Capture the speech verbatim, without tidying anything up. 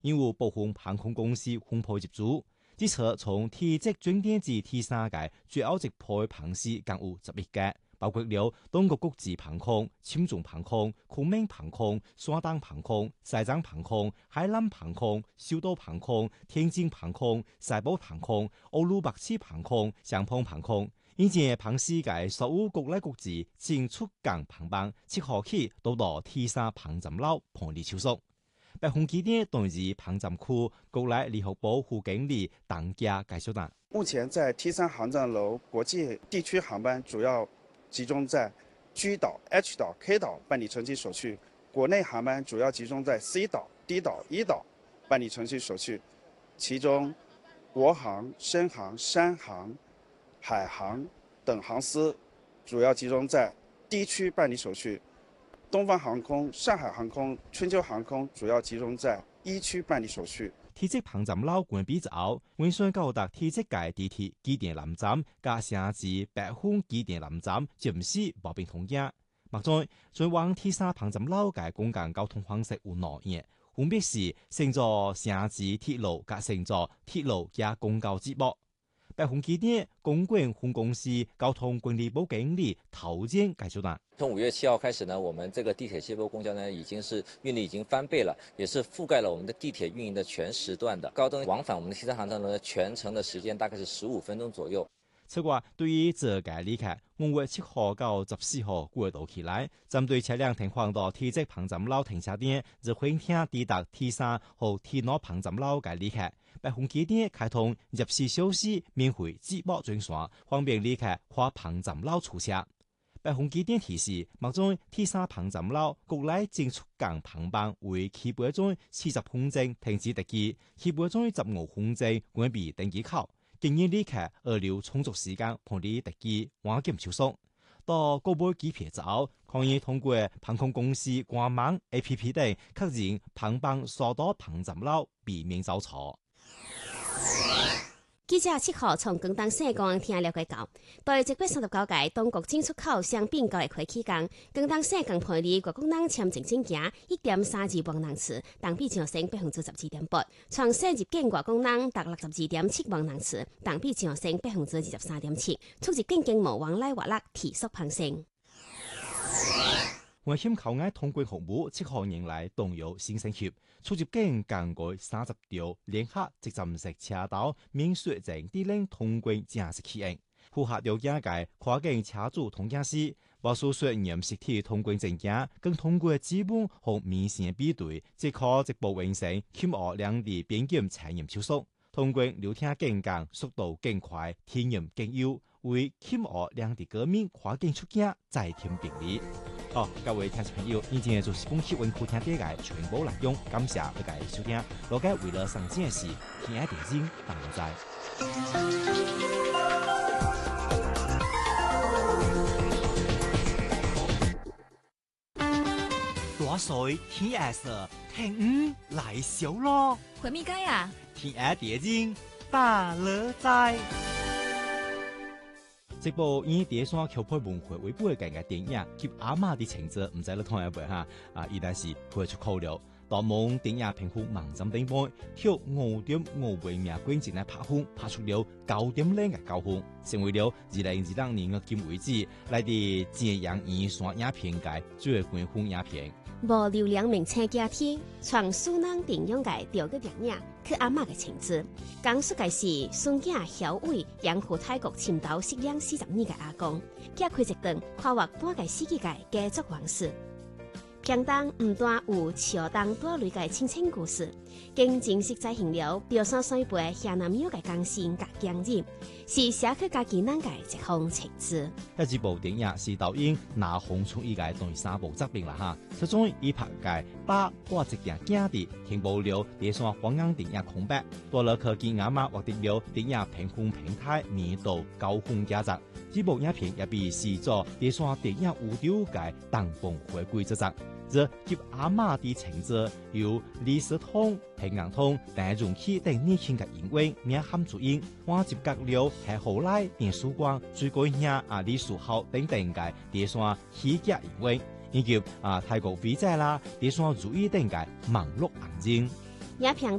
因有部分航空公司分配入主，這次從體積轉電至第三屆最後一批航司共有十一架，包括了東國國際航空、欽中航空、昆明航空、山東航空、西藏航空、海南航空、首都航空、天津航空、西部航空、烏魯木齊航空、香澎航空。以前航司界所有國內國際進出港航班，七號起都到第三航站樓辦理手續。白鴻基地當日航站區國內聯合部副經理鄧家介紹啦。 目前在 T 三航站樓國際地區航班主要集中在 G 島、H 島、K 島辦理乘機手續，國內航班主要集中在 C 島、D 島、E 島辦理乘機手續，其中國航、深航、山航、海航等航司主要集中在 D 區辦理手續。東方航空、上海航空、春秋航空主要集中在一區辦理手續。 體積航站樓關閉之後，運算高達體積界地鐵機電南站加城至北豐機電南站暫時無並通行。目前轉往第三航站樓嘅公共交通方式有兩樣，分別是乘坐城至鐵路加乘坐鐵路加公交接駁。白鴻基地公管分公司交通管理部經理陶健介紹啦。 從五月七號開始呢，我們這個地鐵接駁公交呢，已經是運力已經翻倍了，也是覆蓋了我們的地鐵運營的全時段的。高登往返我們的第三航站樓全程的時間大概是十五分鐘左右。 此外，對於這個旅客，五月七號到十四號過渡期來，針對車輛停放到體積航站樓停車點，只歡迎抵達第三和第四航站樓嘅旅客。白鴻基地開通入市休息免費接駁專線，方便旅客跨航站樓出車。白鴻基地提示，目前第三航站樓國內進出港航班為起步中四十分鐘停止登機，起步中十五分鐘關閉登機口。建議旅客預留充足時間辦理登機晚檢手續。到購買機票之後，可以通過航空公司官網 A P P 等確認航班所到航站樓，避免走錯。 記者七號從廣東省公安廳了解到，在一百三十九屆中國進出口雙邊交易會期間，廣東省共辦理外國人簽證證件一點三二萬人次，同比上升百分之十二點八；從省入境外國人達六十二點七萬人次，同比上升百分之二十三點七。出入境經貿往來活力持續攀升。 外險口岸通關服務七號迎來動搖新升級，出入境更改三十條聯合直站式車道免稅證指令通關正式起用。符合了解嘅跨境車主通行時，無需說驗實體通關證件，更通過基本和明顯比對，即可直播完成檢核兩地邊檢查驗手續。通關流程更簡，速度更快，體驗更優，為檢核兩地國民跨境出境再添便利。好、哦，各位聽眾朋友，以前就是本期文庫聽點嘅全部內容，感謝大家收聽。羅家為了上件事，聽下電影，大家在。大水天下色，聽五來小咯。 回咪街啊？ 聽下電影，大樂在。直播以第三橋配文會為背景嘅電影，及阿媽的情節，唔使你同一背哈，啊，依然是配出口了。當蒙電影評分網站頂播，挑五點五位名觀眾來拍分，拍出了九點零嘅高分，成為了二零二兩年嘅今為止來自浙江二線影片界最高分影片。 無流量名車假天，從蘇南電影界調個電影，佢阿媽嘅情節，講述嘅是孫家曉偉養父泰國潛逃失兩四十年嘅阿公，佢開一段跨越半個世紀嘅家族往事。片中唔但有橋當多類嘅親情故事，更真實再現了表現水輩下南廟嘅鋼線甲經驗，是寫給家己人嘅一項情節。 呢一部電影是導演拿紅從依個第三部作品啦哈，其中以拍嘅把我一件驚的聽報了第三黃金電影空白，多了科技阿媽獲得了電影評分平台年度高分佳作。這部影片也被視作第三電影有料嘅當紅回歸之作。這及阿媽的情節由李斯通、平陽通、鄧榮基等年輕嘅演員名喊主演，我接隔了係後來電曙光、最高兄啊李書豪等等嘅第三喜劇演員，以及啊泰國飛仔啦、第三如意等嘅網絡眼睛。 也評